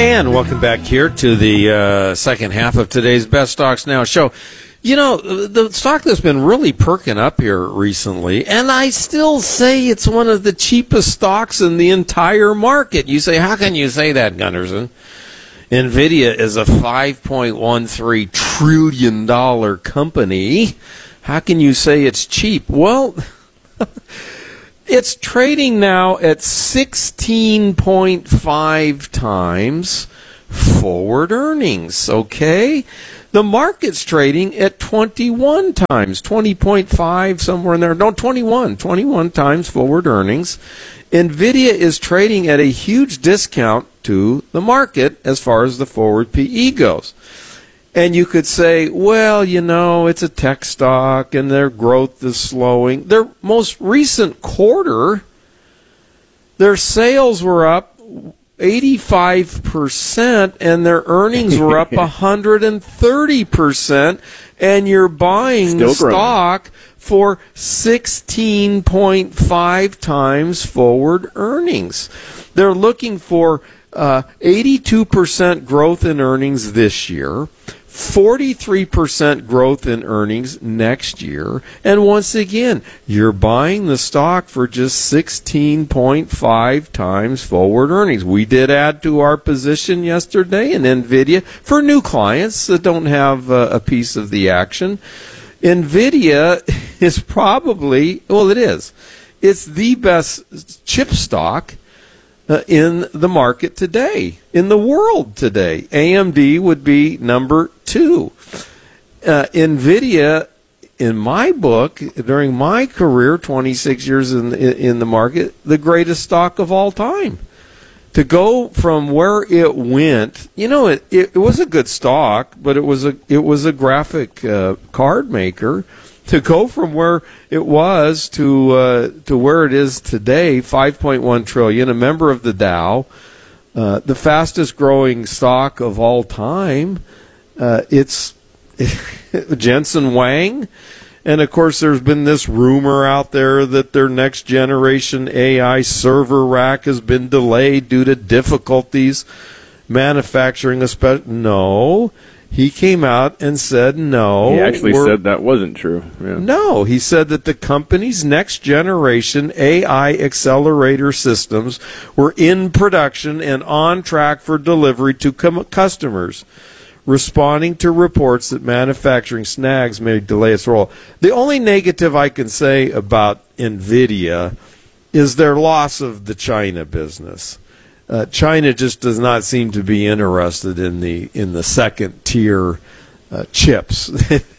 And welcome back here to the second half of today's Best Stocks Now show. You know, the stock that's been really perking up here recently, and I still say it's one of the cheapest stocks in the entire market. You say, how can you say that, Gunderson? NVIDIA is a $5.13 trillion company. How can you say it's cheap? Well, it's trading now at 16.5 times forward earnings, okay? The market's trading at 21 times, 20.5, somewhere in there. No, 21 times forward earnings. NVIDIA is trading at a huge discount to the market as far as the forward PE goes. And you could say, well, you know, it's a tech stock and their growth is slowing. Their most recent quarter, their sales were up 85% and their earnings were up 130%, and you're buying Still the growing. stock for 16.5 times forward earnings. They're looking for 82% growth in earnings this year, 43% growth in earnings next year, and once again, you're buying the stock for just 16.5 times forward earnings. We did add to our position yesterday in NVIDIA for new clients that don't have a piece of the action. NVIDIA is probably, well, it is. It's the best chip stock in the market today, in the world today. AMD would be number 2. NVIDIA, in my book, during my career, 26 years in the market, the greatest stock of all time. To go from where it went, you know, it was a good stock, but it was a graphic card maker. To go from where it was to where it is today, 5.1 trillion, a member of the Dow, the fastest growing stock of all time. It's Jensen Huang, and of course there's been this rumor out there that their next generation AI server rack has been delayed due to difficulties manufacturing a No. He came out and said no. He actually said that wasn't true. Yeah. No, he said that the company's next generation AI accelerator systems were in production and on track for delivery to customers, responding to reports that manufacturing snags may delay its roll. The only negative I can say about NVIDIA is their loss of the China business. China just does not seem to be interested in the second tier chips.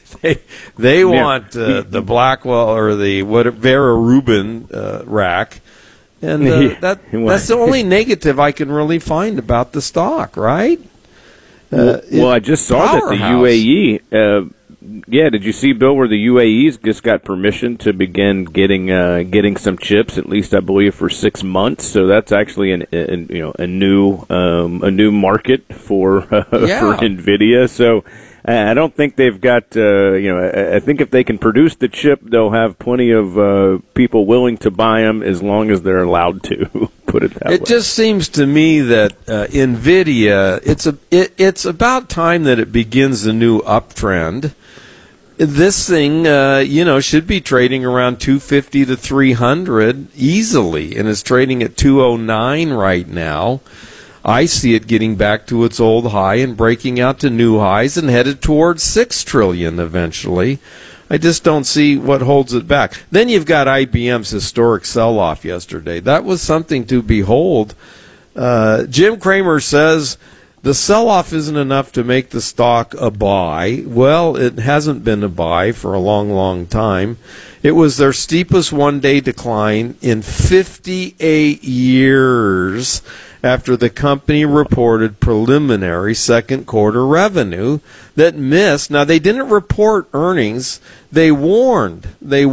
they want the Blackwell or the Vera Rubin rack, and that's the only negative I can really find about the stock. Right? Well, I just saw that the UAE. Did you see, Bill, where the UAE's just got permission to begin getting some chips, at least I believe for 6 months? So that's actually a new market for NVIDIA. So I don't think they've got I think if they can produce the chip, they'll have plenty of people willing to buy them as long as they're allowed to. Put it that way. It just seems to me that NVIDIA, it's about time that it begins a new uptrend. This thing, should be trading around 250 to 300 easily, and it's trading at 209 right now. I see it getting back to its old high and breaking out to new highs and headed towards 6 trillion eventually. I just don't see what holds it back. Then you've got IBM's historic sell-off yesterday. That was something to behold. Jim Cramer says the sell-off isn't enough to make the stock a buy. Well, it hasn't been a buy for a long, long time. It was their steepest one-day decline in 58 years after the company reported preliminary second quarter revenue that missed. Now, they didn't report earnings. They warned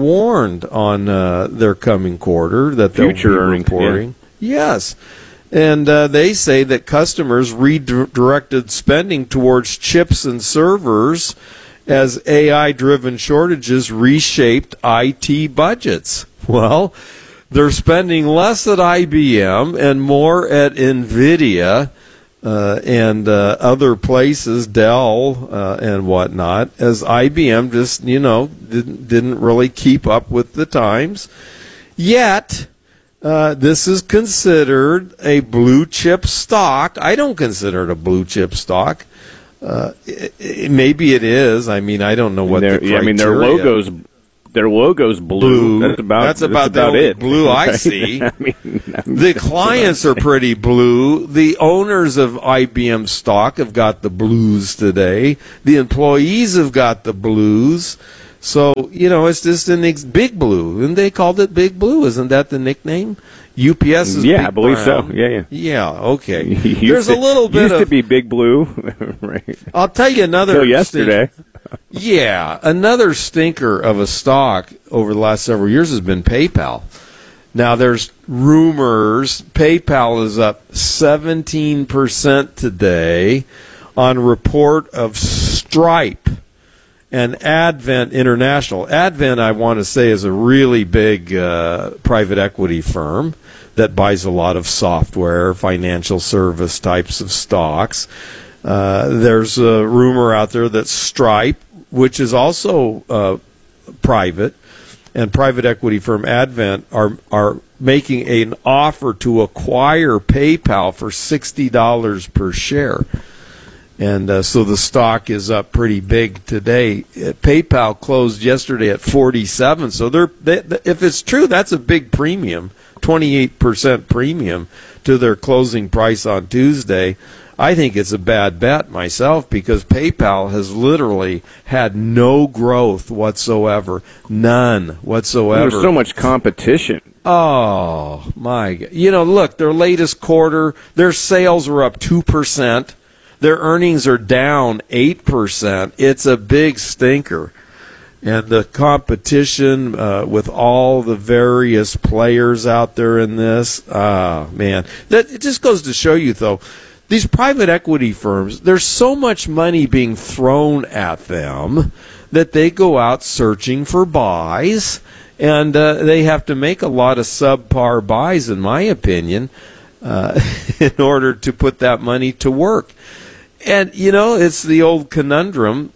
on their coming quarter that they'll be reporting. Yeah. Yes. And they say that customers redirected spending towards chips and servers as AI-driven shortages reshaped IT budgets. Well, they're spending less at IBM and more at NVIDIA and other places, Dell and whatnot, as IBM just, didn't really keep up with the times. Yet, this is considered a blue chip stock. I don't consider it a blue chip stock. Maybe it is. I mean, I don't know what the criteria. I mean, their logo's blue. That's about the only it. Blue I see. The clients are pretty blue. The owners of IBM stock have got the blues today. The employees have got the blues. So, it's just big blue. And they called it Big Blue. Isn't that the nickname? UPS is Big I believe Brown. so. Yeah. Yeah, okay. There's a little bit used to be Big Blue. Right. I'll tell you another. Until yesterday. Yeah, another stinker of a stock over the last several years has been PayPal. Now, there's rumors PayPal is up 17% today on report of Stripe and Advent International. Advent, I want to say, is a really big private equity firm that buys a lot of software, financial service types of stocks. There's a rumor out there that Stripe, which is also private, and private equity firm Advent are making an offer to acquire PayPal for $60 per share. And so the stock is up pretty big today. PayPal closed yesterday at 47. So if it's true, that's a big premium, 28% premium to their closing price on Tuesday. I think it's a bad bet myself because PayPal has literally had no growth whatsoever. None whatsoever. There's so much competition. Oh, my God. Look, their latest quarter, their sales were up 2%. Their earnings are down 8%. It's a big stinker. And the competition with all the various players out there in this, man. It just goes to show you, though, these private equity firms, there's so much money being thrown at them that they go out searching for buys, and they have to make a lot of subpar buys, in my opinion, in order to put that money to work. And, it's the old conundrum.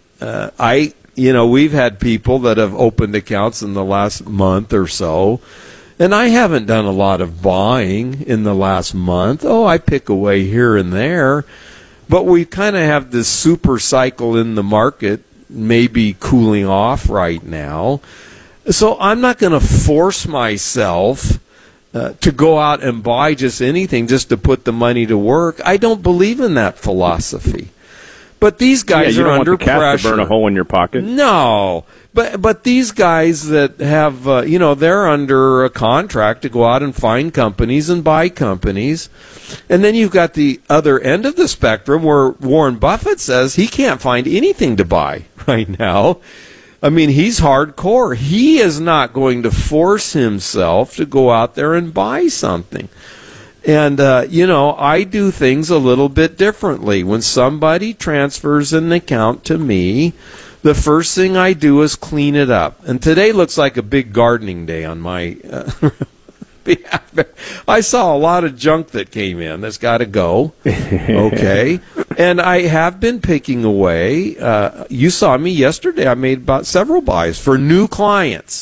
We've had people that have opened accounts in the last month or so, and I haven't done a lot of buying in the last month. Oh, I pick away here and there. But we kind of have this super cycle in the market, maybe cooling off right now. So I'm not going to force myself to go out and buy just anything just to put the money to work. I don't believe in that philosophy. But these guys are under pressure. You don't want the cat to burn a hole in your pocket. No. But these guys that have, they're under a contract to go out and find companies and buy companies. And then you've got the other end of the spectrum where Warren Buffett says he can't find anything to buy right now. I mean, he's hardcore. He is not going to force himself to go out there and buy something. And, I do things a little bit differently. When somebody transfers an account to me, the first thing I do is clean it up. And today looks like a big gardening day on my behalf. I saw a lot of junk that came in that's got to go. Okay. And I have been picking away. You saw me yesterday. I made about several buys for new clients.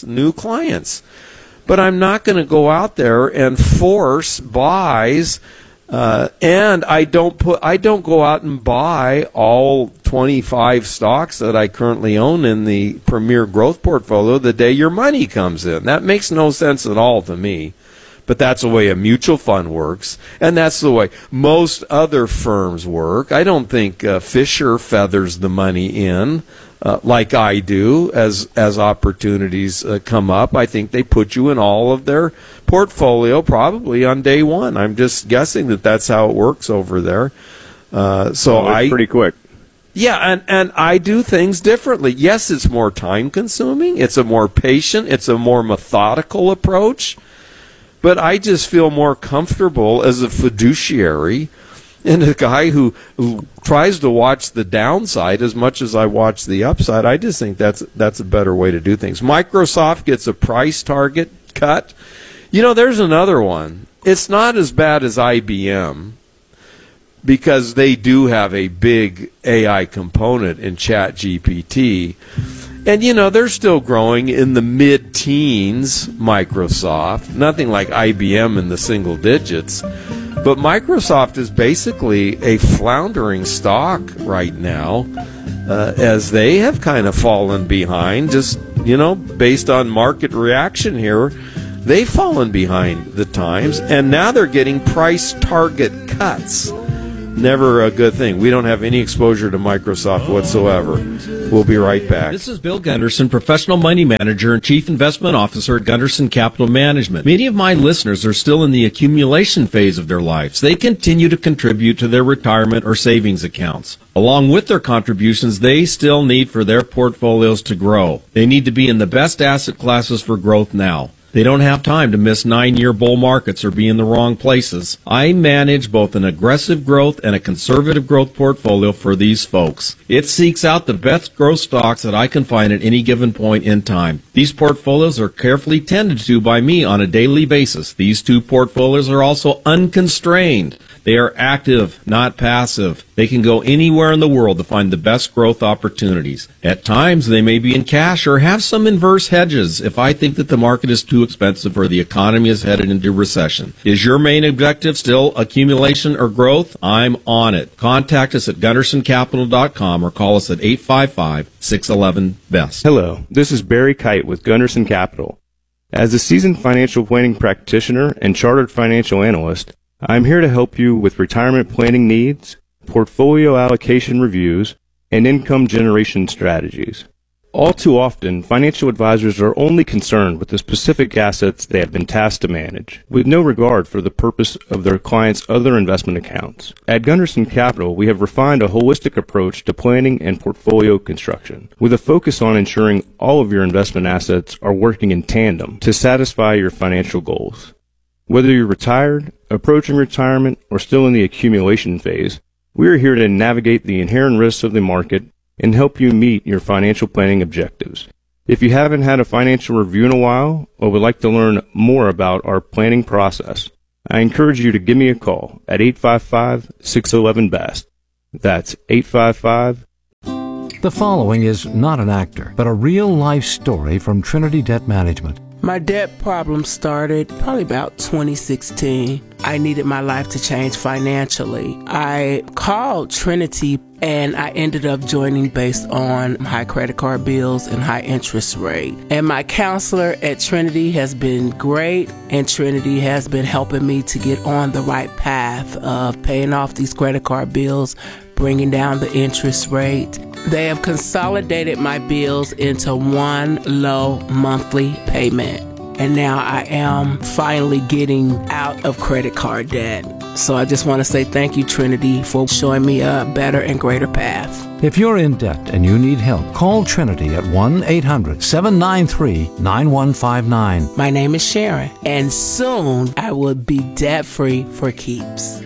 But I'm not going to go out there and force buys. And I don't go out and buy all 25 stocks that I currently own in the Premier Growth portfolio the day your money comes in. That makes no sense at all to me. But that's the way a mutual fund works, and that's the way most other firms work. I don't think Fisher feathers the money in like I do as opportunities come up. I think they put you in all of their portfolio probably on day one. I'm just guessing that that's how it works over there. It's pretty quick. Yeah, and I do things differently. Yes, it's more time consuming. It's a more patient. It's a more methodical approach. But I just feel more comfortable as a fiduciary and a guy who tries to watch the downside as much as I watch the upside. I just think that's a better way to do things. Microsoft gets a price target cut. There's another one. It's not as bad as IBM, because they do have a big AI component in ChatGPT. And, they're still growing in the mid-teens, Microsoft. Nothing like IBM in the single digits. But Microsoft is basically a floundering stock right now, as they have kind of fallen behind, just, based on market reaction here. They've fallen behind the times, and now they're getting price target cuts. Never a good thing. We don't have any exposure to Microsoft whatsoever. We'll be right back. This is Bill Gunderson, professional money manager and chief investment officer at Gunderson Capital Management. Many of my listeners are still in the accumulation phase of their lives. They continue to contribute to their retirement or savings accounts. Along with their contributions, they still need for their portfolios to grow. They need to be in the best asset classes for growth now. They don't have time to miss 9-year bull markets or be in the wrong places. I manage both an aggressive growth and a conservative growth portfolio for these folks. It seeks out the best growth stocks that I can find at any given point in time. These portfolios are carefully tended to by me on a daily basis. These two portfolios are also unconstrained. They are active, not passive. They can go anywhere in the world to find the best growth opportunities. At times, they may be in cash or have some inverse hedges if I think that the market is too expensive or the economy is headed into recession. Is your main objective still accumulation or growth? I'm on it. Contact us at GundersonCapital.com or call us at 855-611-BEST. Hello, this is Barry Kite with Gunderson Capital. As a seasoned financial planning practitioner and chartered financial analyst, I'm here to help you with retirement planning needs, portfolio allocation reviews, and income generation strategies. All too often, financial advisors are only concerned with the specific assets they have been tasked to manage, with no regard for the purpose of their clients' other investment accounts. At Gunderson Capital, we have refined a holistic approach to planning and portfolio construction, with a focus on ensuring all of your investment assets are working in tandem to satisfy your financial goals. Whether you're retired, approaching retirement, or still in the accumulation phase, we are here to navigate the inherent risks of the market and help you meet your financial planning objectives. If you haven't had a financial review in a while or would like to learn more about our planning process, I encourage you to give me a call at 855-611-BEST. That's 855. The following is not an actor, but a real-life story from Trinity Debt Management. My debt problem started probably about 2016. I needed my life to change financially. I called Trinity and I ended up joining based on high credit card bills and high interest rate. And my counselor at Trinity has been great, and Trinity has been helping me to get on the right path of paying off these credit card bills, bringing down the interest rate. They have consolidated my bills into one low monthly payment. And now I am finally getting out of credit card debt. So I just want to say thank you, Trinity, for showing me a better and greater path. If you're in debt and you need help, call Trinity at 1-800-793-9159. My name is Sharon, and soon I will be debt-free for keeps.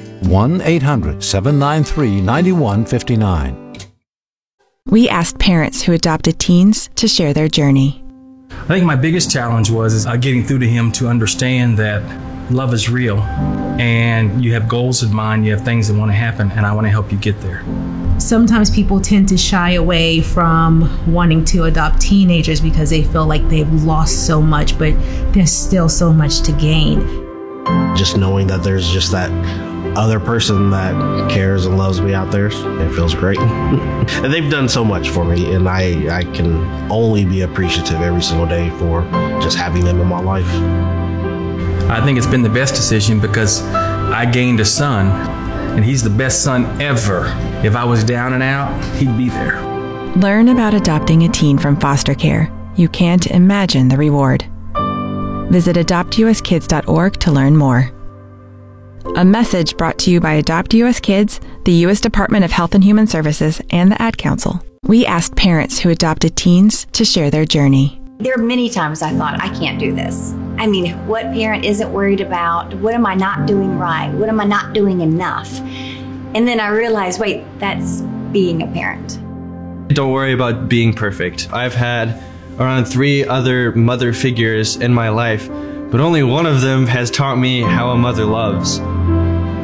1-800-793-9159. We asked parents who adopted teens to share their journey. I think my biggest challenge was getting through to him to understand that love is real and you have goals in mind, you have things that want to happen, and I want to help you get there. Sometimes people tend to shy away from wanting to adopt teenagers because they feel like they've lost so much, but there's still so much to gain. Just knowing that there's just that other person that cares and loves me out there, it feels great. And they've done so much for me, and I can only be appreciative every single day for just having them in my life. I think it's been the best decision because I gained a son, and he's the best son ever. If I was down and out, he'd be there. Learn about adopting a teen from foster care. You can't imagine the reward. Visit adoptuskids.org to learn more. A message brought to you by Adopt U.S. Kids, the U.S. Department of Health and Human Services, and the Ad Council. We asked parents who adopted teens to share their journey. There are many times I thought, I can't do this. I mean, what parent isn't worried about? What am I not doing right? What am I not doing enough? And then I realized, wait, that's being a parent. Don't worry about being perfect. I've had around 3 other mother figures in my life, but only one of them has taught me how a mother loves.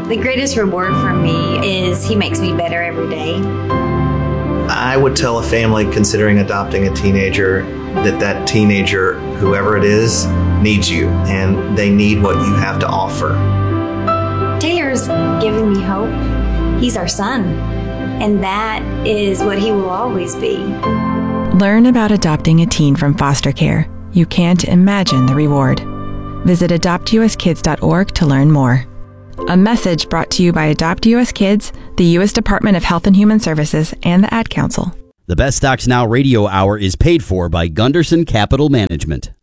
The greatest reward for me is he makes me better every day. I would tell a family considering adopting a teenager that teenager, whoever it is, needs you, and they need what you have to offer. Taylor's given me hope. He's our son, and that is what he will always be. Learn about adopting a teen from foster care. You can't imagine the reward. Visit adoptuskids.org to learn more. A message brought to you by Adopt US Kids, the U.S. Department of Health and Human Services, and the Ad Council. The Best Stocks Now radio hour is paid for by Gunderson Capital Management.